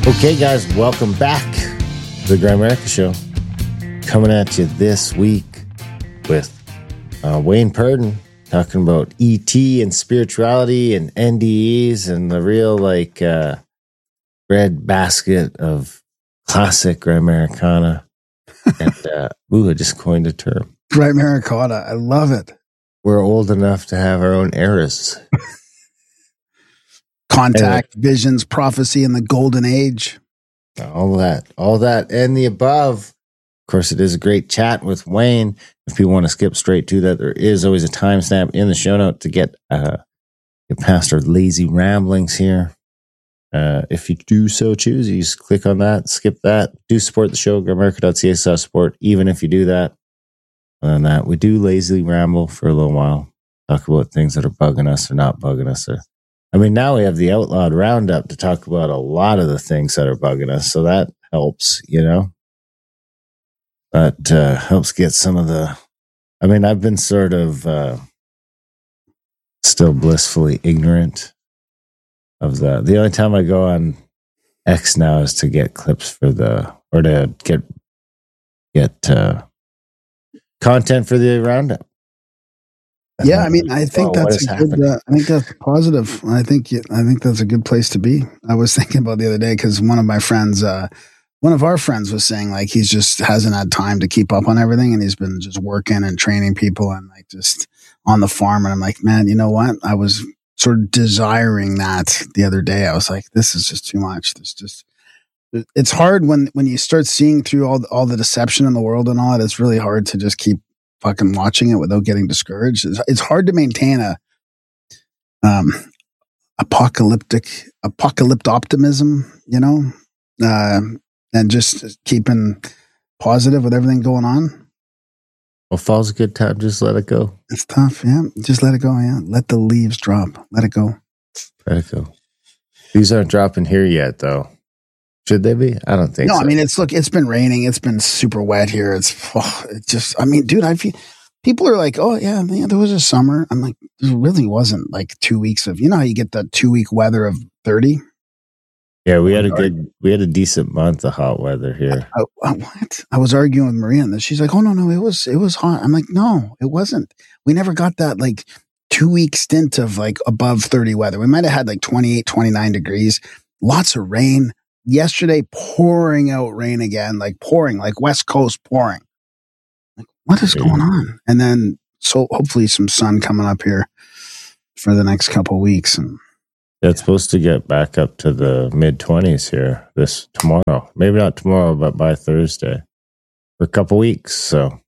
Okay, guys, welcome back to the Grimerica Show. Coming at you this week with Wayne Purdon talking about ET and spirituality and NDEs and the real bread basket of classic Grimericana. And I just coined a term. Grimericana, I love it. We're old enough to have our own eras. Contact, visions, prophecy, and the golden age. All that, and the above. Of course, it is a great chat with Wayne. If people want to skip straight to that, there is always a timestamp in the show note to get past our lazy ramblings here. If you do so choose, you just click on that, skip that. Do support the show, grimerica.ca/support, even if you do that. Other than that, we do lazily ramble for a little while, talk about things that are bugging us or not bugging us. Now we have the Outlawed Roundup to talk about a lot of the things that are bugging us, so that helps, That helps get some of the... I've been sort of still blissfully ignorant of the only time I go on X now is to get clips for to get content for the Roundup. Yeah, I think that's a good. I think that's positive. I think that's a good place to be. I was thinking about the other day because one of our friends was saying he just hasn't had time to keep up on everything, and he's been just working and training people and just on the farm. And I'm like, man, you know what? I was sort of desiring that the other day. I was like, this is just too much. It's hard when you start seeing through all the deception in the world and all that. It's really hard to just keep fucking watching it without getting discouraged. It's hard to maintain a apocalyptic optimism, and just keeping positive with everything going on. Well, fall's a good time. Just let it go. It's tough. Yeah. Just let it go. Yeah. Let the leaves drop. Let it go. Let it go. These aren't dropping here yet, though. Should they be? I don't think so. No, it's been raining. It's been super wet here. Dude, I feel people are like, oh yeah, there was a summer. I'm like, there really wasn't 2 weeks of, how you get the 2 week weather of 30. Yeah, we had a decent month of hot weather here. What? I was arguing with Maria and she's like, oh no, it was hot. I'm like, no, it wasn't. We never got that 2 week stint of above 30 weather. We might have had 28, 29 degrees, lots of rain. Yesterday, pouring out rain again, pouring, West Coast pouring. What is going on? And then, so hopefully some sun coming up here for the next couple of weeks. And it's supposed to get back up to the mid-20s here tomorrow. Maybe not tomorrow, but by Thursday for a couple weeks. So,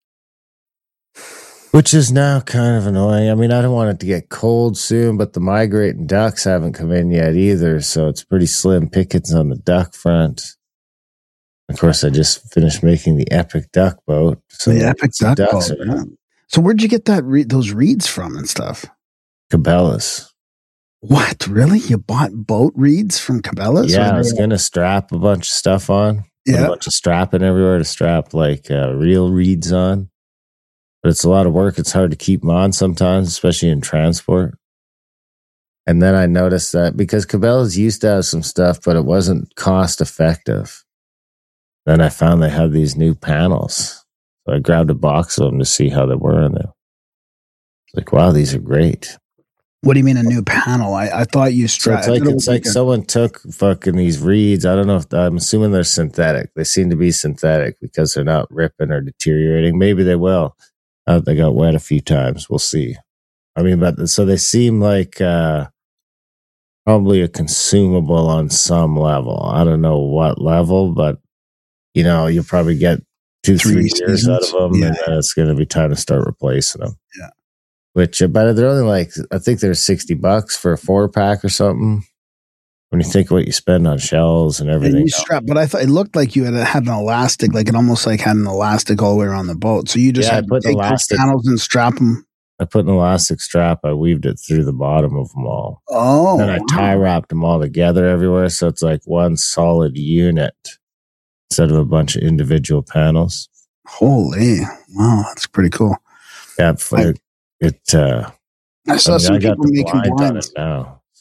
which is now kind of annoying. I don't want it to get cold soon, but the migrating ducks haven't come in yet either. So it's pretty slim pickings on the duck front. Of course, I just finished making the Epic Duck Boat. So the Epic Duck Boat. Yeah. So where'd you get those reeds from and stuff? Cabela's. What? Really? You bought boat reeds from Cabela's? Yeah, I was going to strap a bunch of stuff on. Yeah. A bunch of strapping everywhere to strap real reeds on. But it's a lot of work. It's hard to keep them on sometimes, especially in transport. And then I noticed that because Cabela's used to have some stuff, but it wasn't cost effective. Then I found they had these new panels. So I grabbed a box of them to see how they were. And they're wow, these are great. What do you mean a new panel? I thought you strapped. So it's like someone took fucking these reeds. I don't know I'm assuming they're synthetic. They seem to be synthetic because they're not ripping or deteriorating. Maybe they will. They got wet a few times. We'll see. So they seem like probably a consumable on some level. I don't know what level, but you'll probably get 2-3 years out of them, and then it's going to be time to start replacing them. Yeah. But they're only I think they're $60 for a 4-pack or something. When you think of what you spend on shells and everything. And you strap, but I thought it looked like you had an elastic, it almost had an elastic all the way around the boat. So you just had to take those panels and strap them. I put an elastic strap. I weaved it through the bottom of them all. Oh. And then I tie wrapped them all together everywhere. So it's one solid unit instead of a bunch of individual panels. Holy. Wow. That's pretty cool. Yeah. I saw some people making blinds now.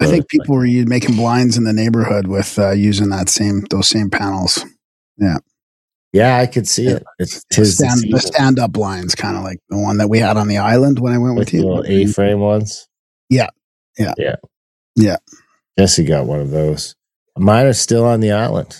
I think people were making blinds in the neighborhood with using those same panels. Yeah. Yeah, I could see it. It's the stand-up blinds, kind of like the one that we had on the island when I went with you. Little A-frame ones. Yeah. Jesse got one of those. Mine are still on the island.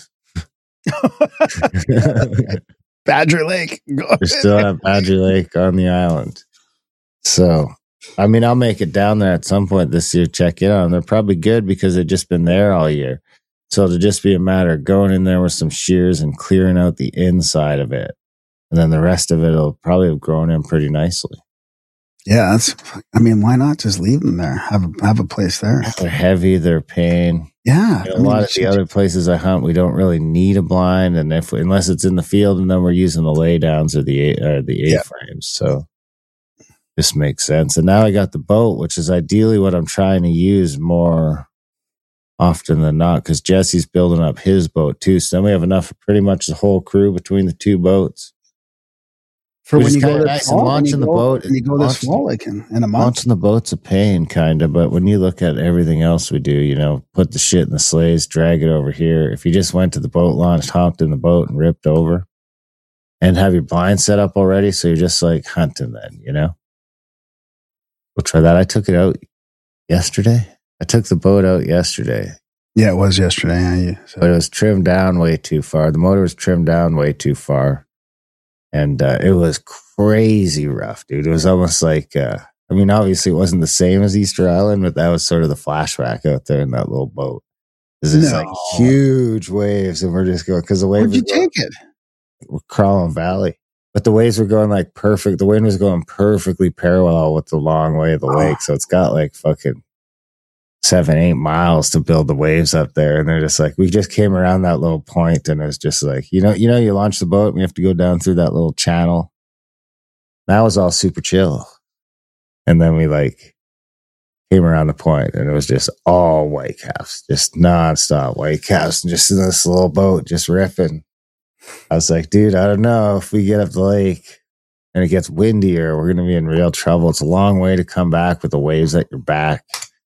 Badger Lake. They're still at Badger Lake on the island. So, I mean, I'll make it down there at some point this year, check in on them. They're probably good because they've just been there all year. So it'll just be a matter of going in there with some shears and clearing out the inside of it. And then the rest of it will probably have grown in pretty nicely. Yeah, why not just leave them there? Have a place there. They're heavy, they're a pain. Yeah. A lot of the other places I hunt, we don't really need a blind, and unless it's in the field, and then we're using the laydowns or the A-frames. So this makes sense. And now I got the boat, which is ideally what I'm trying to use more often than not, because Jesse's building up his boat too. So then we have enough for pretty much the whole crew between the two boats. For when you go this fall, launching the boat, and you go this fall, like in a month. Launching the boat's a pain, kind of. But when you look at everything else we do, put the shit in the sleighs, drag it over here. If you just went to the boat launch, hopped in the boat, and ripped over, and have your blind set up already, so you're just like hunting. Then we'll try that. I took it out yesterday. I took the boat out yesterday. Yeah, it was yesterday. But it was trimmed down way too far. The motor was trimmed down way too far. And it was crazy rough, dude. It was almost like, obviously it wasn't the same as Easter Island, but that was sort of the flashback out there in that little boat. There's like huge waves, and we're just going, because the waves. Where'd you take it? We're Crawling Valley. But the waves were going like perfect. The wind was going perfectly parallel with the long way of the lake. So it's got like fucking 7-8 miles to build the waves up there. And they're just like, we just came around that little point, and it was just like, you launch the boat and we have to go down through that little channel. That was all super chill. And then we came around the point, and it was just all whitecaps, just nonstop whitecaps, and just in this little boat, just ripping. I was like, dude, I don't know if we get up the lake and it gets windier, we're going to be in real trouble. It's a long way to come back with the waves at your back.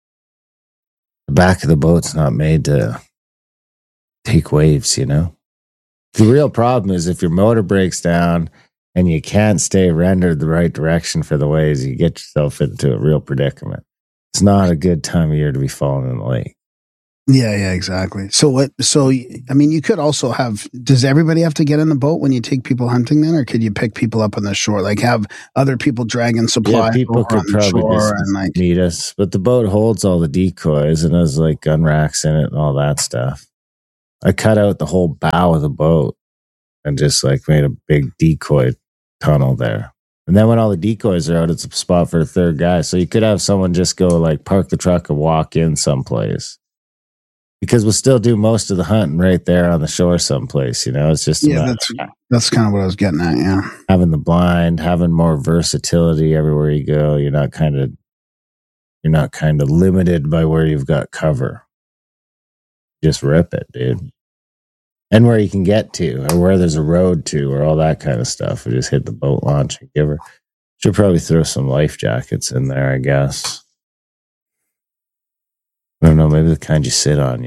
The back of the boat's not made to take waves, The real problem is if your motor breaks down and you can't stay rendered the right direction for the waves, you get yourself into a real predicament. It's not a good time of year to be falling in the lake. Yeah, exactly. You could also does everybody have to get in the boat when you take people hunting then, or could you pick people up on the shore? Like have other people dragging supplies? Yeah, people could probably just meet us, but the boat holds all the decoys and has like gun racks in it and all that stuff. I cut out the whole bow of the boat and just made a big decoy tunnel there. And then when all the decoys are out, it's a spot for a third guy. So you could have someone just go park the truck and walk in someplace. Because we'll still do most of the hunting right there on the shore someplace, It's just that's kind of what I was getting at, yeah. Having the blind, having more versatility everywhere you go. You're not kind of limited by where you've got cover. Just rip it, dude. And where you can get to, or where there's a road to, or all that kind of stuff. We just hit the boat launch and give her. Should probably throw some life jackets in there, I guess. I don't know, maybe the kind you sit on,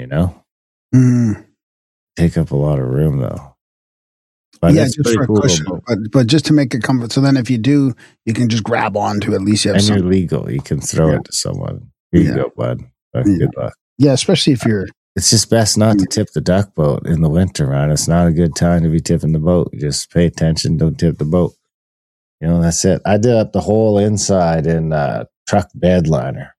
Take up a lot of room, though. But yeah, just for a cushion. But just to make it comfort. So then if you do, you can just grab onto at least you have you're legal. You can throw it to someone. Here you go, bud. Good luck. Yeah, especially if you're... It's just best not to tip the duck boat in the winter, man. It's not a good time to be tipping the boat. Just pay attention. Don't tip the boat. That's it. I did up the whole inside in truck bed liner.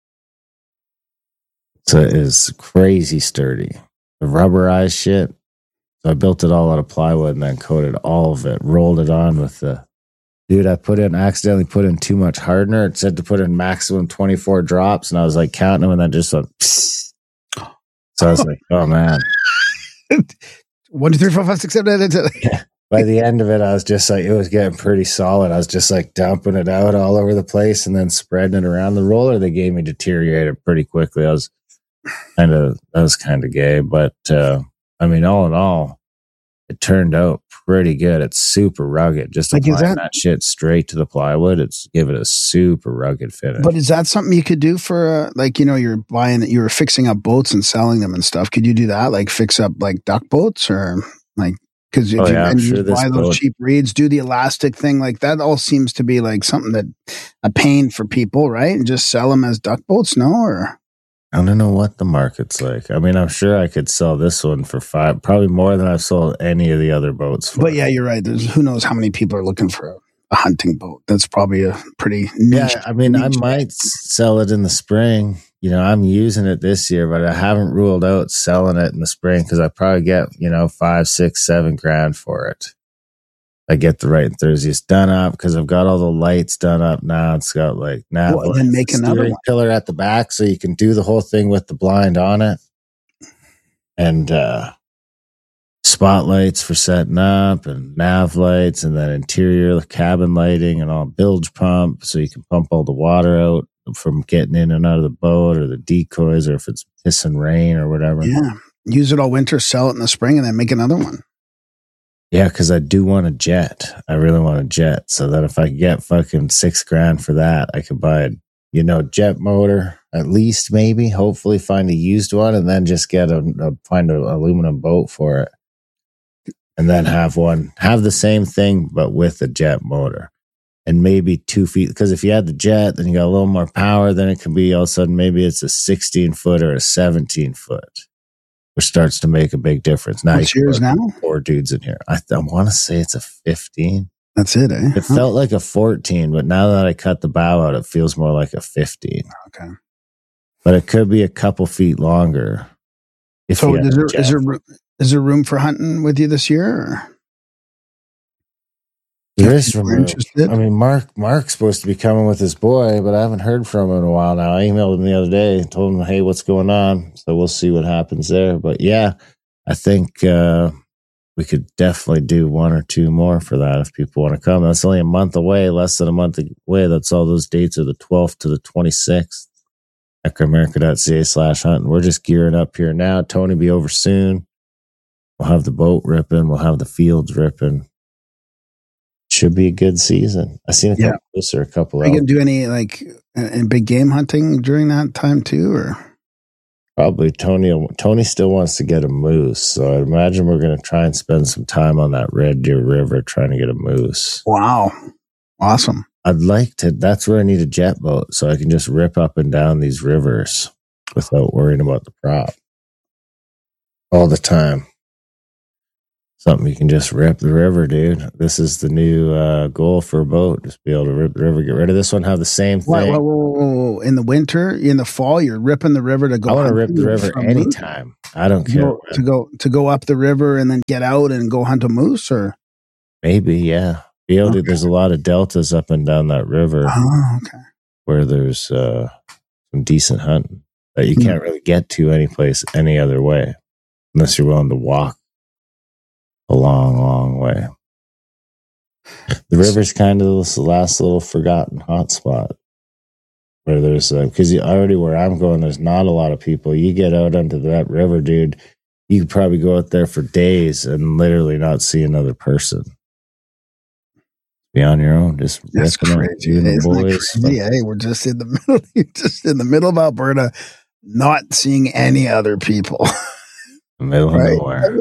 So it is crazy sturdy. The rubberized shit. So I built it all out of plywood and then coated all of it, rolled it on with the... Dude, I accidentally put in too much hardener. It said to put in maximum 24 drops, and I was counting them, and then just went... Psst. So I was like, oh, man. 1, 2, 3, 4, 5, 6, 7, 8, 9, 10. By the end of it, I was just it was getting pretty solid. I was just dumping it out all over the place and then spreading it around. The roller they gave me deteriorated pretty quickly. That was kind of gay, but all in all, it turned out pretty good. It's super rugged. Just applying that shit straight to the plywood, it's give it a super rugged finish. But is that something you could do for you're fixing up boats and selling them and stuff? Could you do that? Like fix up like duck boats or like, because you buy those cheap reeds, do the elastic thing, like that all seems to be like something that a pain for people, right? And just sell them as duck boats, no? Or I don't know what the market's like. I mean, I'm sure I could sell this one for $5, probably more than I've sold any of the other boats for. But yeah, you're right. There's who knows how many people are looking for a hunting boat. That's probably a pretty niche. Yeah, I mean, I might sell it in the spring. You know, I'm using it this year, but I haven't ruled out selling it in the spring because I probably get, $5, $6, $7 for it. I get the right enthusiast done up because I've got all the lights done up now. It's got like now then make another one. Pillar at the back so you can do the whole thing with the blind on it, and spotlights for setting up, and nav lights, and then interior cabin lighting, and all bilge pump so you can pump all the water out from getting in and out of the boat, or the decoys, or if it's pissing rain or whatever. Yeah, use it all winter, sell it in the spring, and then make another one. Yeah, because I do want a jet. I really want a jet. So that if I get fucking $6,000 for that, I could buy a, jet motor, at least maybe, hopefully find a used one, and then just get find an aluminum boat for it. And then have the same thing, but with a jet motor. And maybe 2 feet, because if you had the jet, then you got a little more power, then it can be all of a sudden, maybe it's a 16-foot or a 17-foot. Which starts to make a big difference. Now what's yours now? 4 dudes in here. I want to say it's a 15. That's it, eh? It felt like a 14, but now that I cut the bow out, it feels more like a 15. Okay. But it could be a couple feet longer. So is there room for hunting with you this year? Or? There is room. I mean, Mark's supposed to be coming with his boy, but I haven't heard from him in a while now. I emailed him the other day and told him, hey, what's going on? So we'll see what happens there. But yeah, I think we could definitely do 1 or 2 more for that if people want to come. That's only a month away, less than a month away. That's all those dates are the 12th to the 26th. EchoAmerica.ca/hunting. We're just gearing up here now. Tony will be over soon. We'll have the boat ripping. We'll have the fields ripping. Should be a good season. I seen a couple. Are you gonna do any big game hunting during that time too, or probably Tony still wants to get a moose, so I imagine we're gonna try and spend some time on that Red Deer River trying to get a moose. Wow, awesome! I'd like to. That's where I need a jet boat so I can just rip up and down these rivers without worrying about the prop all the time. Something you can just rip the river, dude. This is the new goal for a boat. Just be able to rip the river, get rid of this one, have the same thing. Whoa. In the winter, in the fall, you're ripping the river to go. I want to rip the river anytime. I don't care. To go up the river and then get out and go hunt a moose, or maybe, yeah. There's a lot of deltas up and down that river. Oh, okay. Where there's some decent hunting that you can't really get to any other way, unless you're willing to walk a long, long way. The river's kind of this last little forgotten hot spot where there's because already where I'm going, there's not a lot of people. You get out onto that river, dude, you could probably go out there for days and literally not see another person. Be on your own, just that's crazy. Hey, we're just in the middle of Alberta, not seeing any other people. Middle of nowhere.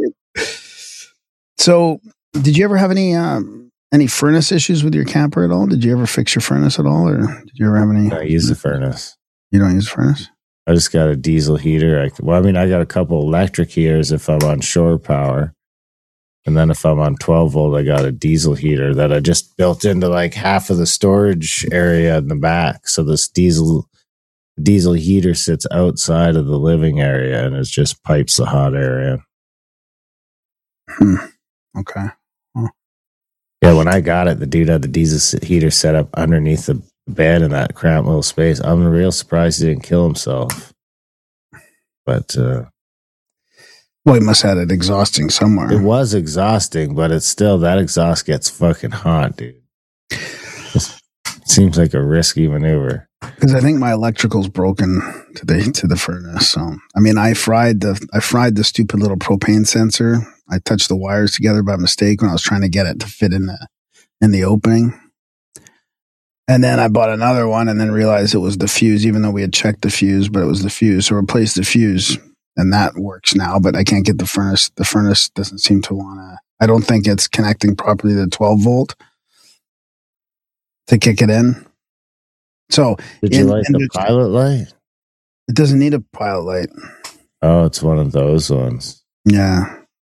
So, did you ever have any furnace issues with your camper at all? Did you ever fix your furnace at all, or did you ever have any? I use the furnace. You don't use the furnace? I just got a diesel heater. I got a couple electric heaters if I'm on shore power, and then if I'm on 12 volt, I got a diesel heater that I just built into like half of the storage area in the back. So this diesel heater sits outside of the living area and it just pipes the hot air in. Okay. Huh. Yeah, when I got it, the dude had the diesel heater set up underneath the bed in that cramped little space. I'm real surprised he didn't kill himself. But well, he must have had it exhausting somewhere. It was exhausting, but it's still that exhaust gets fucking hot, dude. It seems like a risky maneuver. Because I think my electrical's broken to the furnace. So I mean, I fried the stupid little propane sensor I touched the wires together by mistake when I was trying to get it to fit in the opening. And then I bought another one and then realized it was the fuse, even though we had checked the fuse, but it was the fuse. So I replaced the fuse and that works now, but I can't get the furnace. The furnace doesn't seem to want to, I don't think it's connecting properly to 12 volt to kick it in. So did you like the pilot light? It doesn't need a pilot light. Oh, it's one of those ones. Yeah.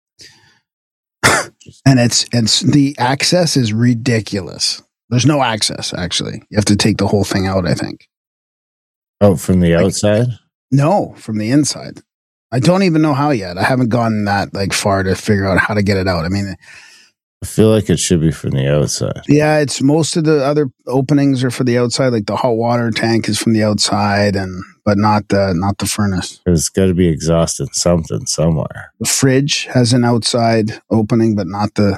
And it's the access is ridiculous. There's no access, actually. You have to take the whole thing out, I think. Oh, from the outside? No, from the inside. I don't even know how yet. I haven't gone that far to figure out how to get it out. I mean, I feel like it should be from the outside. Yeah, it's most of the other openings are for the outside. Like the hot water tank is from the outside, but not the furnace. It's got to be exhausting something somewhere. The fridge has an outside opening, but not the.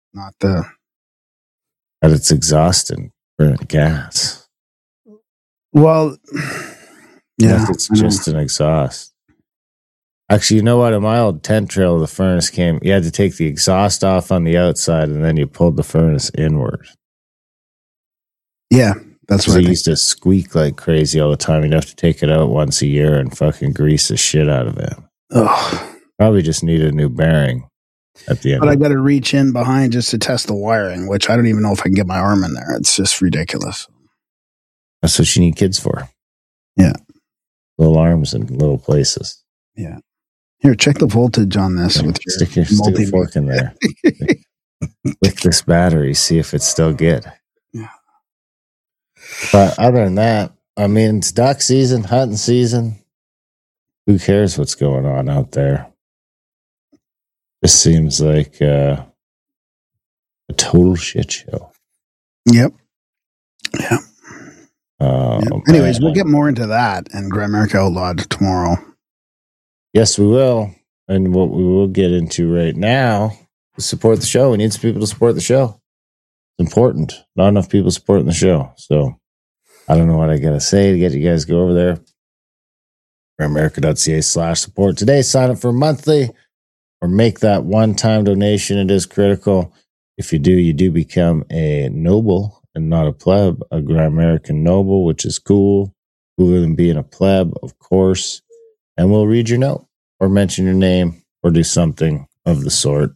But it's exhausting for gas. Well, yeah, it's just an exhaust. Actually, you know what? In my old tent trailer, the furnace came. You had to take the exhaust off on the outside, and then you pulled the furnace inward. Yeah, that's what it used to squeak like crazy all the time. You'd have to take it out once a year and fucking grease the shit out of it. Ugh. Probably just needed a new bearing at the end. But I got to reach in behind just to test the wiring, which I don't even know if I can get my arm in there. It's just ridiculous. That's what you need kids for. Yeah. Little arms in little places. Yeah. Here, check the voltage on this. With stick your fork in there. Lick this battery, see if it's still good. Yeah. But other than that, I mean, it's duck season, hunting season. Who cares what's going on out there? This seems like a total shit show. Yep. Yeah. Yeah. Anyways, we'll get more into that and Grimerica Outlawed tomorrow. Yes, we will. And what we will get into right now is support the show. We need some people to support the show. It's important. Not enough people supporting the show. So I don't know what I got to say to get you guys to go over there. Grimerica.ca/support. Today, sign up for monthly or make that one-time donation. It is critical. If you do become a noble and not a pleb, a Grimerican noble, which is cool. Cooler than being a pleb, of course. And we'll read your note or mention your name or do something of the sort.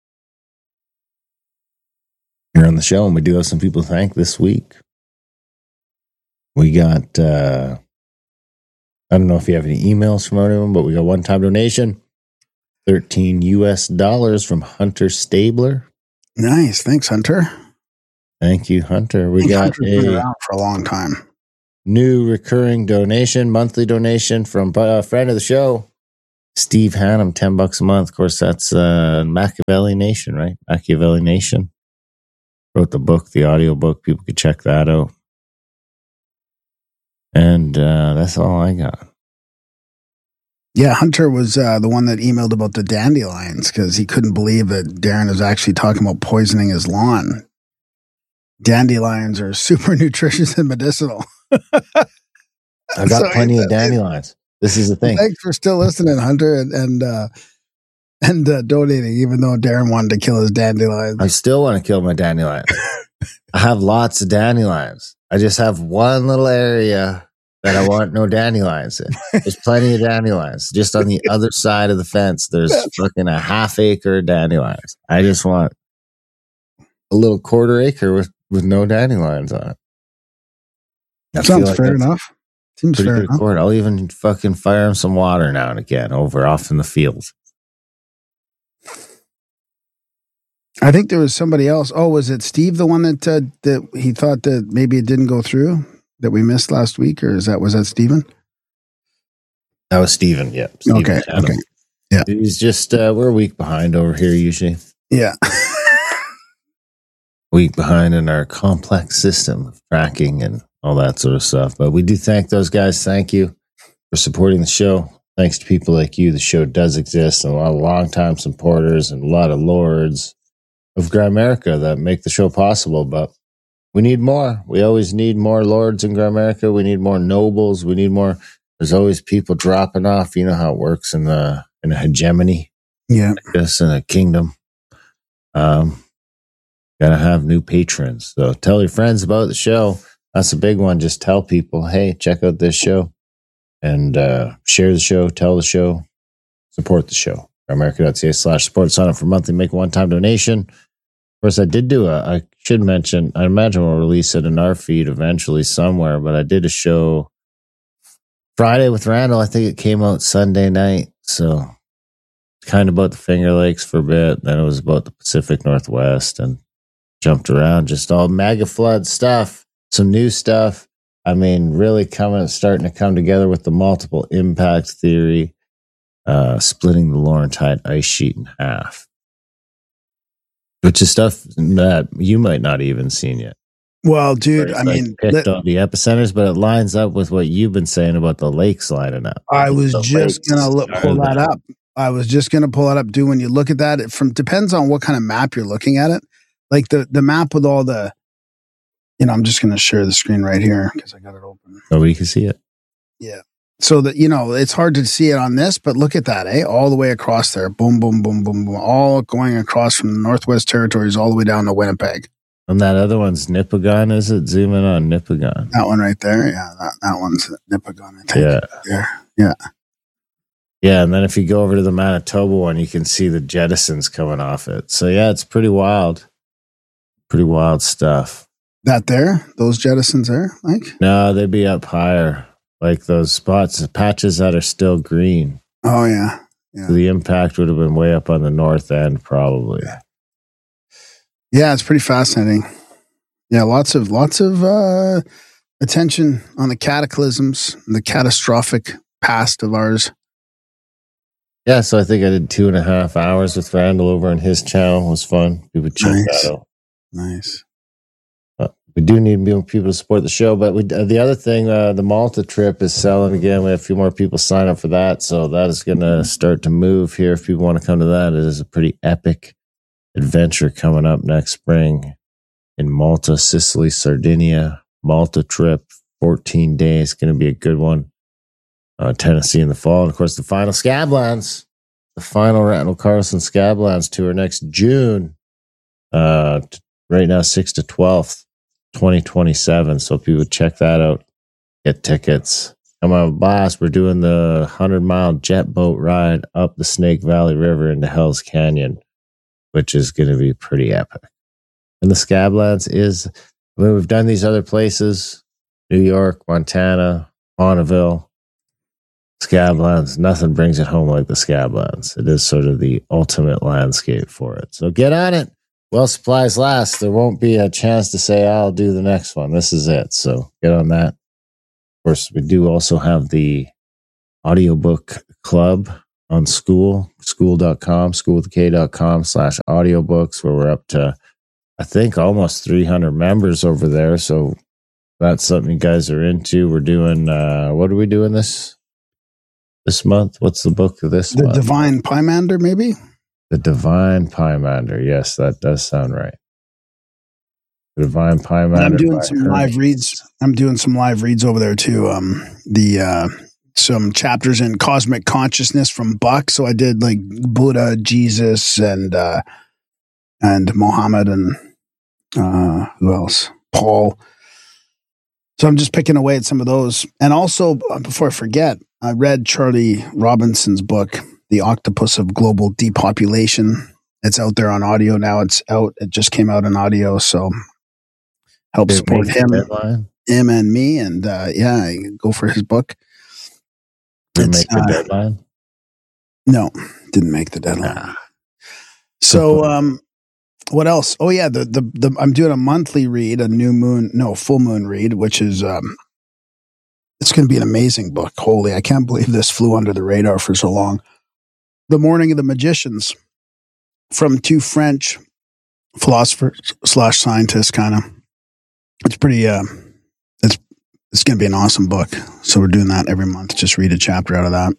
Here on the show, and we do have some people to thank this week. We got, I don't know if you have any emails from anyone, but we got one-time donation. $13 US from Hunter Stabler. Nice. Thanks, Hunter. Thank you, Hunter. We got Hunter's been around for a long time. New recurring donation, monthly donation from a friend of the show, Steve Hannum, $10 a month. Of course, that's Machiavelli Nation, right? Machiavelli Nation. Wrote the book, the audio book. People could check that out. And that's all I got. Yeah, Hunter was the one that emailed about the dandelions because he couldn't believe that Darren was actually talking about poisoning his lawn. Dandelions are super nutritious and medicinal. I got plenty of dandelions. This is the thing. Thanks for still listening, Hunter, and donating, even though Darren wanted to kill his dandelions. I still want to kill my dandelions. I have lots of dandelions. I just have one little area that I want no dandelions in. There's plenty of dandelions. Just on the other side of the fence, there's fucking a half acre of dandelions. I just want a little quarter acre with no dandelions on it. That sounds fair enough. Seems fair enough. I'll even fucking fire him some water now and again off in the field. I think there was somebody else. Oh, was it Steve, the one that he thought that maybe it didn't go through that we missed last week, or was that Steven? That was Steven. Yeah. Steven okay. Yeah. He's just we're a week behind over here usually. Yeah. Week behind in our complex system of tracking and all that sort of stuff. But we do thank those guys. Thank you for supporting the show. Thanks to people like you, the show does exist, and a lot of longtime supporters and a lot of lords of Grimerica that make the show possible. But we need more. We always need more lords in Grimerica. We need more nobles. We need more. There's always people dropping off. You know how it works in a hegemony. Yeah. Just in a kingdom. Gotta have new patrons. So tell your friends about the show. That's a big one. Just tell people, hey, check out this show. And share the show, tell the show, support the show. America.ca/support. Sign up for monthly, make a one-time donation. Of course, I did do I should mention, I imagine we'll release it in our feed eventually somewhere, but I did a show Friday with Randall. I think it came out Sunday night. So kind of about the Finger Lakes for a bit. Then it was about the Pacific Northwest and jumped around. Just all mega flood stuff, some new stuff. I mean, really starting to come together with the multiple impact theory, splitting the Laurentide ice sheet in half. Which is stuff that you might not even seen yet. Well, dude, I mean, picked on the epicenters, but it lines up with what you've been saying about the lakes lining up. I was just gonna pull that up. I was just gonna pull that up. Dude, when you look at that, it depends on what kind of map you're looking at it. Like the map with all the, I'm just gonna share the screen right here because I got it open. Nobody can see it. Yeah. So that, it's hard to see it on this, but look at that, all the way across there. Boom, boom, boom, boom, boom. All going across from the Northwest Territories all the way down to Winnipeg. And that other one's Nipigon, is it? Zoom in on Nipigon. That one right there. Yeah, that one's Nipigon, I think. Yeah. Yeah. Yeah, and then if you go over to the Manitoba one, you can see the jettisons coming off it. So yeah, it's pretty wild. Pretty wild stuff. That there? Those jettisons there, Mike? No, they'd be up higher. Like those spots, patches that are still green. Oh, yeah. So the impact would have been way up on the north end, probably. Yeah, it's pretty fascinating. Yeah, lots of attention on the cataclysms, the catastrophic past of ours. Yeah, so I think I did 2.5 hours with Randall over on his channel. It was fun. People check that out. Nice. We do need people to support the show, but the other thing, the Malta trip is selling again. We have a few more people sign up for that, so that is going to start to move here. If people want to come to that, it is a pretty epic adventure coming up next spring in Malta, Sicily, Sardinia. Malta trip, 14 days, going to be a good one. Tennessee in the fall, and of course the final Scablands, the final Randall Carlson Scablands tour next June. Right now, 6th to 12th. 2027. So people check that out, get tickets. Come on, boss. We're doing the 100-mile jet boat ride up the Snake Valley River into Hell's Canyon, which is going to be pretty epic. And the Scablands we've done these other places, New York, Montana, Bonneville, Scablands. Nothing brings it home like the Scablands. It is sort of the ultimate landscape for it. So get on it. Well, supplies last. There won't be a chance to say, I'll do the next one. This is it. So get on that. Of course, we do also have the audiobook club on school.com, schoolwithk.com/audiobooks, where we're up to, I think, almost 300 members over there. So that's something you guys are into. We're doing, what are we doing this month? What's the book of this month? The Divine Pymander, maybe? The Divine Pymander. Yes, that does sound right. The Divine Pymander. I'm doing some live reads. I'm doing some live reads over there too. Some chapters in Cosmic Consciousness from Buck. So I did like Buddha, Jesus, and Muhammad, and who else? Paul. So I'm just picking away at some of those. And also, before I forget, I read Charlie Robinson's book, The Octopus of Global Depopulation. It's out there on audio now. It just came out in audio. So help support him and me. And go for his book. Didn't make the deadline? No, didn't make the deadline. Nah. So what else? Oh yeah, the I'm doing a monthly read, full moon read, which is it's going to be an amazing book. Holy, I can't believe this flew under the radar for so long. The Morning of the Magicians, from two French philosophers / scientists, kind of. It's pretty. It's going to be an awesome book. So we're doing that every month. Just read a chapter out of that.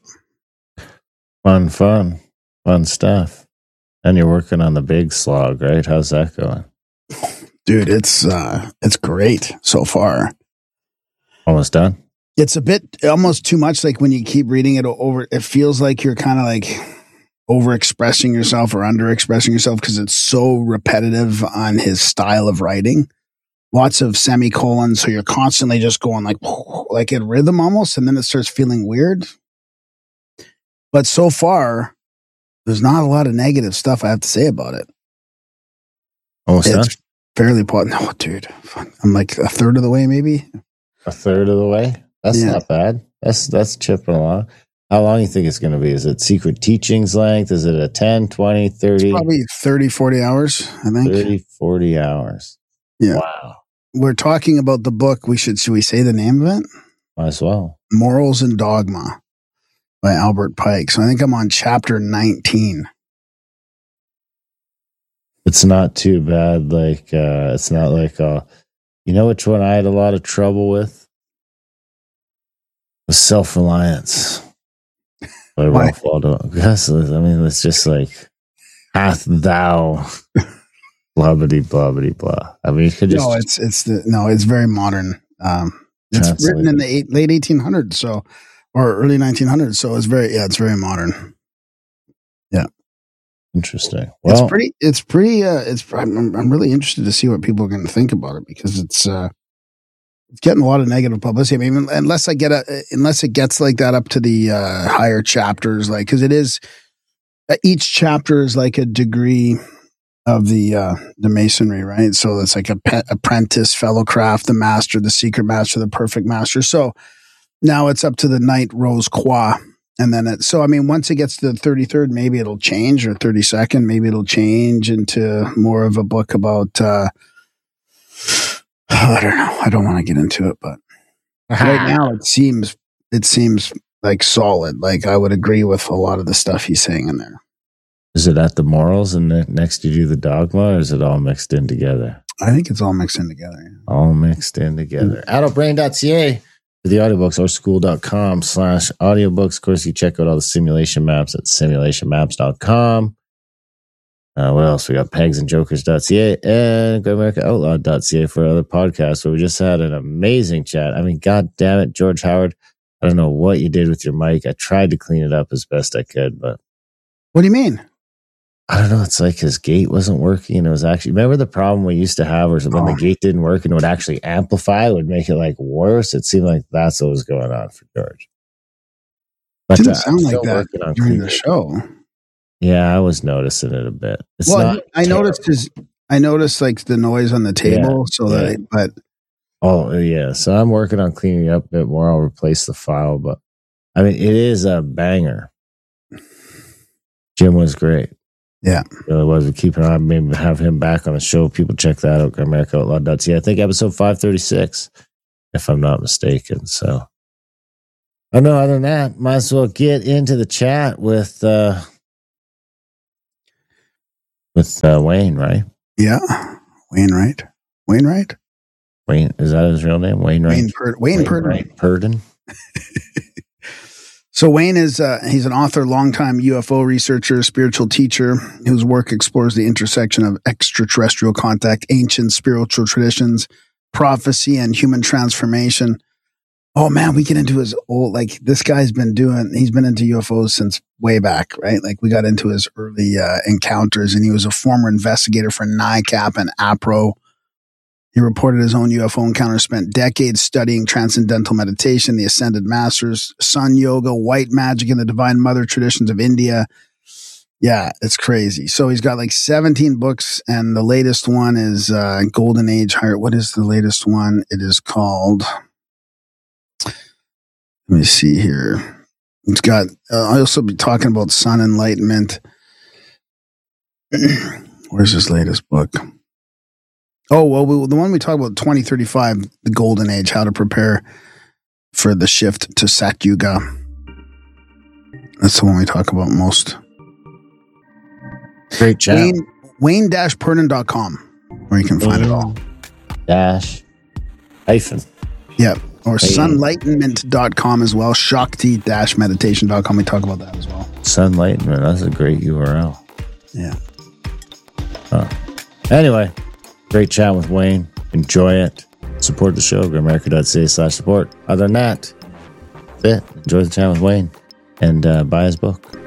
Fun stuff. And you're working on the big slog, right? How's that going? Dude, it's great so far. Almost done? It's a bit almost too much. Like when you keep reading it over, it feels like you're kind of like overexpressing yourself or underexpressing yourself because it's so repetitive on his style of writing. Lots of semicolons, so you're constantly just going like in rhythm almost, and then it starts feeling weird. But so far, there's not a lot of negative stuff I have to say about it. Almost done? Fairly important. No, dude. I'm like a third of the way, maybe. A third of the way? That's not bad. That's chipping along. How long do you think it's going to be? Is it Secret Teachings length? Is it a 10, 20, 30? It's probably 30, 40 hours, I think. 30, 40 hours. Yeah. Wow. We're talking about the book. Should we say the name of it? Might as well. Morals and Dogma by Albert Pike. So I think I'm on chapter 19. It's not too bad. Like, it's not like, you know which one I had a lot of trouble with? The Self-Reliance by Ralph Waldo. Yes, I mean, it's just like, hath thou... Blah-bitty, blah-bitty, blah. I mean, you could just... it's very modern. It's written in the late 1800s, or early 1900s, so it's very modern. Yeah. Interesting. Well, I'm really interested to see what people are going to think about it, because it's getting a lot of negative publicity. I mean, unless it gets like that up to the higher chapters, like, because it is, each chapter is like a degree of the masonry, right? So it's like apprentice, fellow craft, the master, the secret master, the perfect master. So now it's up to the Knight Rose Croix. And then once it gets to the 33rd, maybe it'll change, or 32nd, maybe it'll change into more of a book about, I don't know. I don't want to get into it, but right now it seems like solid. Like, I would agree with a lot of the stuff he's saying in there. Is it at the morals and next you do the dogma, or is it all mixed in together? I think it's all mixed in together. Yeah. All mixed in together. Adultbrain.ca for the audiobooks, or school.com/audiobooks. Of course, you check out all the simulation maps at simulationmaps.com. What else? We got pegsandjokers.ca and GreatAmericaOutlaw.ca for other podcasts where we just had an amazing chat. I mean, God damn it, George Howard. I don't know what you did with your mic. I tried to clean it up as best I could, but... What do you mean? I don't know. It's like his gate wasn't working, and it was actually... Remember the problem we used to have where when the gate didn't work and it would actually amplify, it would make it like worse? It seemed like that's what was going on for George. But it didn't sound like that during the show. Yeah, I was noticing it a bit. I noticed like the noise on the table, Oh, yeah. So I'm working on cleaning it up a bit more. I'll replace the file, but I mean, it is a banger. Jim was great. Yeah. It really was. We keep an eye, maybe have him back on the show. People check that out, GreatAmericaOutlaw.ca. I think episode 536, if I'm not mistaken. So, other than that, might as well get into the chat with Wayne, right? Yeah. Wainwright. Wayne, is that his real name? Wainwright? Wayne Purdon. Purdon. So Wayne is he's an author, longtime UFO researcher, spiritual teacher whose work explores the intersection of extraterrestrial contact, ancient spiritual traditions, prophecy, and human transformation. Oh man, we get into his old, like, this guy's been he's been into UFOs since way back, right? Like, we got into his early encounters, and he was a former investigator for NICAP and APRO. He reported his own UFO encounter, spent decades studying transcendental meditation, the Ascended Masters, Sun Yoga, white magic, and the Divine Mother traditions of India. Yeah, it's crazy. So he's got like 17 books, and the latest one is Golden Age Heart. What is the latest one? It is called... Let me see here. It's got... I'll also be talking about Sun Enlightenment. Where's his latest book? Oh, well, the one we talk about, 2035, the Golden Age, how to prepare for the shift to Satyuga. That's the one we talk about most. Great chat. Wayne-Purdon.com, where you can find it all. -hyphen. Yeah, or sunlightenment.com as well. Shakti-meditation.com. We talk about that as well. Sunlightenment, that's a great URL. Yeah. Anyway. Great chat with Wayne. Enjoy it. Support the show. GreatAmerica.ca/support. Other than that, that's it. Enjoy the chat with Wayne and buy his book.